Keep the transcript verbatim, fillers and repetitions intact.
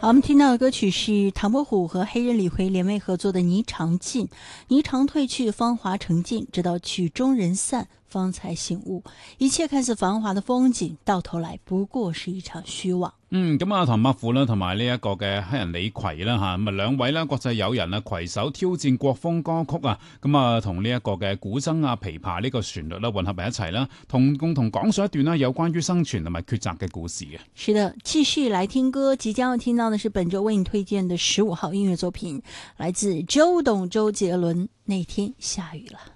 好，我们听到的歌曲是唐伯虎和黑人李逵联袂合作的《霓裳尽》，霓裳褪去，芳华成尽，直到曲终人散，方才醒悟，一切看似繁華的風景，到頭來不過是一場虛妄。 嗯，咁啊，唐伯虎啦，同埋呢一個嘅黑人李逵啦吓，咁啊兩位啦國際友人啊，攜手挑戰國風歌曲啊，咁啊同呢一個嘅古箏啊、琵琶呢個旋律啦混合埋一齊啦，同共同講述一段啦有關於生存同埋抉擇嘅故事嘅。 是的，繼續來聽歌，即將要聽到的是本周為你推薦的十五號音樂作品，來自周董周杰倫，那天下雨了。